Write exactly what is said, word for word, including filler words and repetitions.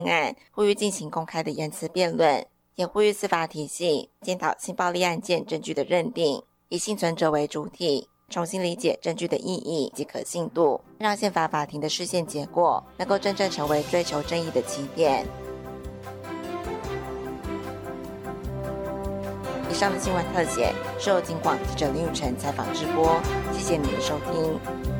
案，呼吁进行公开的言辞辩论，也呼吁司法体系检讨性暴力案件证据的认定，以幸存者为主体，重新理解证据的意义及可信度，让宪法法庭的释宪结果能够真正成为追求正义的起点。以上的新闻特写是由警广记者林雨辰采访直播，谢谢您的收听。